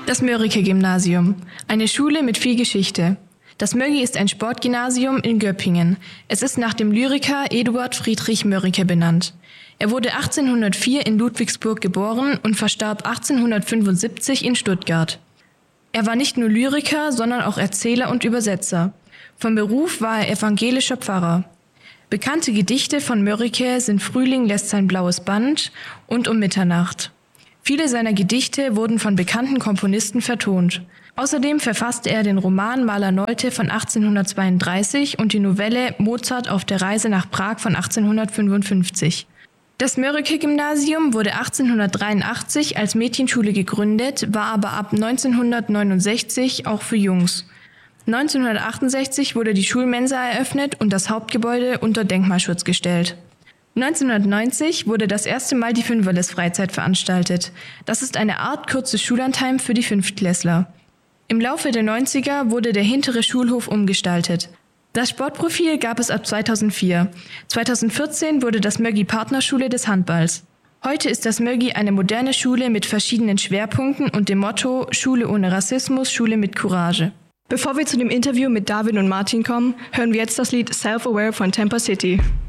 Das Mörike-Gymnasium, eine Schule mit viel Geschichte. Das Mögi ist ein Sportgymnasium in Göppingen. Es ist nach dem Lyriker Eduard Friedrich Mörike benannt. Er wurde 1804 in Ludwigsburg geboren und verstarb 1875 in Stuttgart. Er war nicht nur Lyriker, sondern auch Erzähler und Übersetzer. Von Beruf war er evangelischer Pfarrer. Bekannte Gedichte von Mörike sind Frühling lässt sein blaues Band und Um Mitternacht. Viele seiner Gedichte wurden von bekannten Komponisten vertont. Außerdem verfasste er den Roman Maler Nolte von 1832 und die Novelle Mozart auf der Reise nach Prag von 1855. Das Mörike-Gymnasium wurde 1883 als Mädchenschule gegründet, war aber ab 1969 auch für Jungs. 1968 wurde die Schulmensa eröffnet und das Hauptgebäude unter Denkmalschutz gestellt. 1990 wurde das erste Mal die Fünferles-Freizeit veranstaltet. Das ist eine Art kurzes Schullandheim für die Fünftklässler. Im Laufe der 90er wurde der hintere Schulhof umgestaltet. Das Sportprofil gab es ab 2004. 2014 wurde das Mögi Partnerschule des Handballs. Heute ist das Mögi eine moderne Schule mit verschiedenen Schwerpunkten und dem Motto Schule ohne Rassismus, Schule mit Courage. Bevor wir zu dem Interview mit David und Martin kommen, hören wir jetzt das Lied Self-Aware von Temper City.